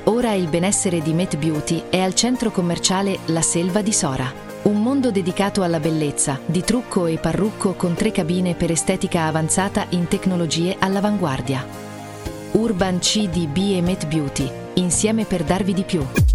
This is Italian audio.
Ora il benessere di Met Beauty è al centro commerciale La Selva di Sora. Un mondo dedicato alla bellezza, di trucco e parrucco con 3 cabine per estetica avanzata in tecnologie all'avanguardia. Urban CDB e Met Beauty, insieme per darvi di più.